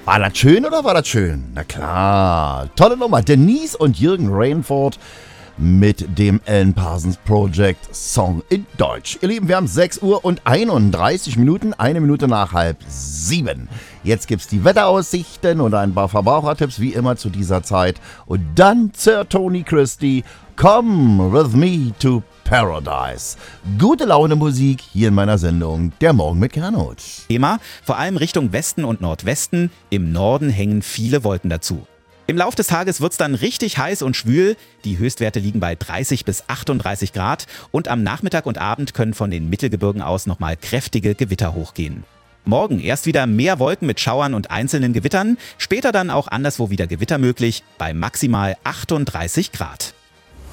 War das schön oder war das schön? Na klar, tolle Nummer. Denise und Jürgen Rainford mit dem Alan Parsons Project Song in Deutsch. Ihr Lieben, wir haben 6 Uhr und 31 Minuten, 1 Minute nach 6:30. Jetzt gibt's die Wetteraussichten und ein paar Verbrauchertipps, wie immer zu dieser Zeit. Und dann Sir Tony Christie, Come With Me to Paradise. Gute Laune Musik hier in meiner Sendung Der Morgen mit Gernot. Thema, vor allem Richtung Westen und Nordwesten. Im Norden hängen viele Wolken dazu. Im Lauf des Tages wird's dann richtig heiß und schwül. Die Höchstwerte liegen bei 30 bis 38 Grad. Und am Nachmittag und Abend können von den Mittelgebirgen aus nochmal kräftige Gewitter hochgehen. Morgen erst wieder mehr Wolken mit Schauern und einzelnen Gewittern. Später dann auch anderswo wieder Gewitter möglich bei maximal 38 Grad.